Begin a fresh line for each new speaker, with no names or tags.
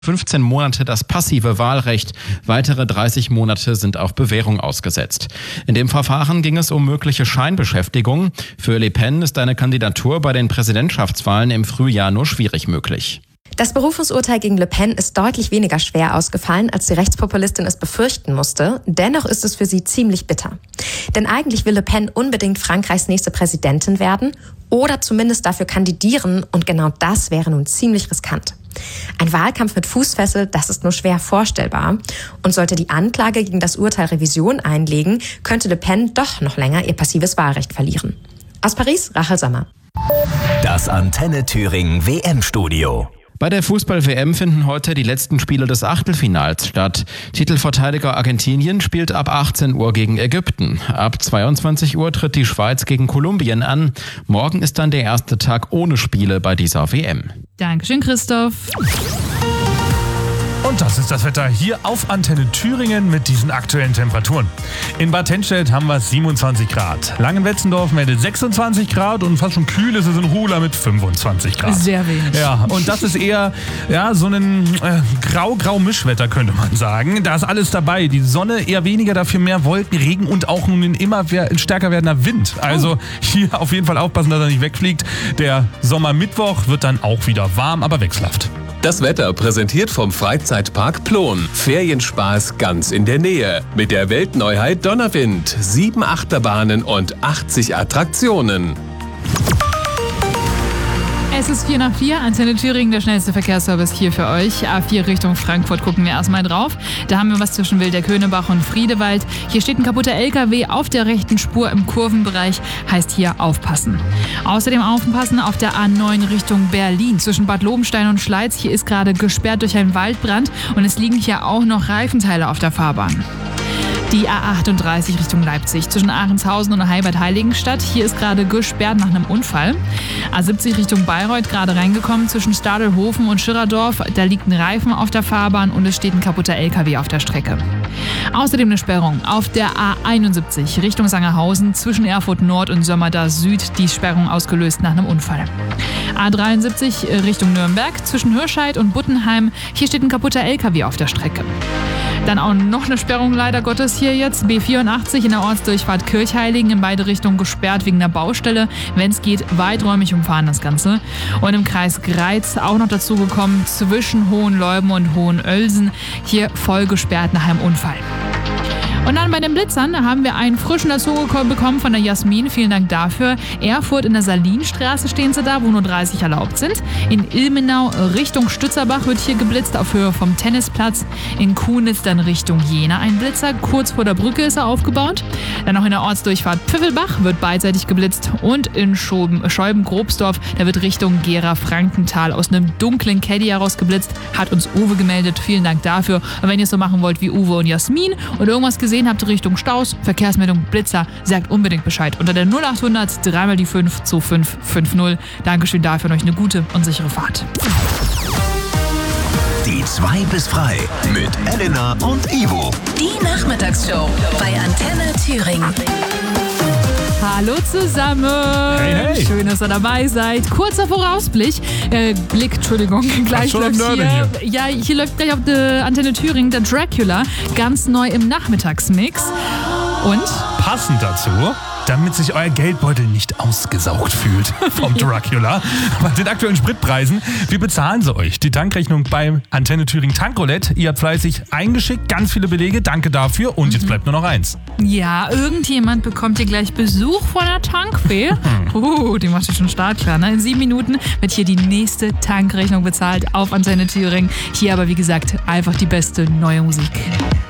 15 Monate das passive Wahlrecht. Weitere 30 Monate sind auf Bewährung ausgesetzt. In dem Verfahren ging es um mögliche Scheinbeschäftigung. Für Le Pen ist eine Kandidatur bei den Präsidentschaftswahlen im Frühjahr nur schwierig möglich.
Das Berufungsurteil gegen Le Pen ist deutlich weniger schwer ausgefallen, als die Rechtspopulistin es befürchten musste. Dennoch ist es für sie ziemlich bitter. Denn eigentlich will Le Pen unbedingt Frankreichs nächste Präsidentin werden oder zumindest dafür kandidieren, und genau das wäre nun ziemlich riskant. Ein Wahlkampf mit Fußfessel, das ist nur schwer vorstellbar. Und sollte die Anklage gegen das Urteil Revision einlegen, könnte Le Pen doch noch länger ihr passives Wahlrecht verlieren. Aus Paris, Rachel Sommer.
Das Antenne Thüringen WM-Studio.
Bei der Fußball-WM finden heute die letzten Spiele des Achtelfinals statt. Titelverteidiger Argentinien spielt ab 18 Uhr gegen Ägypten. Ab 22 Uhr tritt die Schweiz gegen Kolumbien an. Morgen ist dann der erste Tag ohne Spiele bei dieser WM.
Dankeschön, Christoph.
Und das ist das Wetter hier auf Antenne Thüringen mit diesen aktuellen Temperaturen. In Bad Tennstedt haben wir 27 Grad. Langenwetzendorf meldet 26 Grad und fast schon kühl ist es in Ruhla mit 25 Grad.
Sehr wenig.
Ja, und das ist eher so ein grau-grau-Mischwetter, könnte man sagen. Da ist alles dabei. Die Sonne eher weniger, dafür mehr Wolken, Regen und auch ein immer stärker werdender Wind. Also hier auf jeden Fall aufpassen, dass er nicht wegfliegt. Der Sommermittwoch wird dann auch wieder warm, aber wechselhaft.
Das Wetter präsentiert vom Freizeitpark Plon. Ferienspaß ganz in der Nähe. Mit der Weltneuheit Donnerwind. 7 Achterbahnen und 80 Attraktionen.
Es ist 4:04, Antenne Thüringen, der schnellste Verkehrsservice hier für euch. A4 Richtung Frankfurt gucken wir erstmal drauf. Da haben wir was zwischen Wilder-Köhnebach und Friedewald. Hier steht ein kaputter LKW auf der rechten Spur im Kurvenbereich, heißt hier aufpassen. Außerdem aufpassen auf der A9 Richtung Berlin zwischen Bad Lobenstein und Schleiz. Hier ist gerade gesperrt durch einen Waldbrand und es liegen hier auch noch Reifenteile auf der Fahrbahn. Die A38 Richtung Leipzig zwischen Ahrenshausen und Heibad-Heiligenstadt. Hier ist gerade gesperrt nach einem Unfall. A70 Richtung Bayreuth gerade reingekommen zwischen Stadelhofen und Schirrerdorf. Da liegt ein Reifen auf der Fahrbahn und es steht ein kaputter LKW auf der Strecke. Außerdem eine Sperrung auf der A71 Richtung Sangerhausen zwischen Erfurt Nord und Sömmerda Süd. Die Sperrung ausgelöst nach einem Unfall. A73 Richtung Nürnberg zwischen Hirscheid und Buttenheim. Hier steht ein kaputter LKW auf der Strecke. Dann auch noch eine Sperrung leider Gottes hier jetzt. B84 in der Ortsdurchfahrt Kirchheiligen in beide Richtungen gesperrt wegen der Baustelle. Wenn es geht, weiträumig umfahren das Ganze. Und im Kreis Greiz auch noch dazu gekommen zwischen Hohenleuben und Hohenölsen. Hier voll gesperrt nach einem Unfall. Und dann bei den Blitzern haben wir einen frischen dazu bekommen von der Jasmin. Vielen Dank dafür. Erfurt in der Salinstraße stehen sie da, wo nur 30 erlaubt sind. In Ilmenau Richtung Stützerbach wird hier geblitzt auf Höhe vom Tennisplatz. In Kunitz dann Richtung Jena ein Blitzer. Kurz vor der Brücke ist er aufgebaut. Dann noch in der Ortsdurchfahrt Pfiffelbach wird beidseitig geblitzt. Und in Scheuben-Grobsdorf, da wird Richtung Gera-Frankenthal aus einem dunklen Caddy heraus geblitzt. Hat uns Uwe gemeldet. Vielen Dank dafür. Und wenn ihr es so machen wollt wie Uwe und Jasmin oder irgendwas gesehen habt Richtung Staus, Verkehrsmeldung, Blitzer, sagt unbedingt Bescheid. Unter der 0800 3 die 5 2550. Dankeschön dafür und euch eine gute und sichere Fahrt.
Die 2 bis frei mit Elena und Ivo.
Die Nachmittagsshow bei Antenne Thüringen.
Hallo zusammen.
Hey.
Schön, dass ihr dabei seid. Kurzer Vorausblick. Gleich läuft hier. Ja, hier läuft gleich auf der Antenne Thüringen der Dracula. Ganz neu im Nachmittagsmix. Und?
Passend dazu, damit sich euer Geldbeutel nicht ausgesaugt fühlt vom Dracula. Bei den aktuellen Spritpreisen, wie bezahlen sie euch? Die Tankrechnung beim Antenne Thüringen Tankroulette. Ihr habt fleißig eingeschickt, ganz viele Belege. Danke dafür. Und jetzt bleibt nur noch eins.
Ja, irgendjemand bekommt hier gleich Besuch von der Tankfee. Die macht sich schon startklar. Ne? In 7 Minuten wird hier die nächste Tankrechnung bezahlt auf Antenne Thüringen. Hier aber, wie gesagt, einfach die beste neue Musik.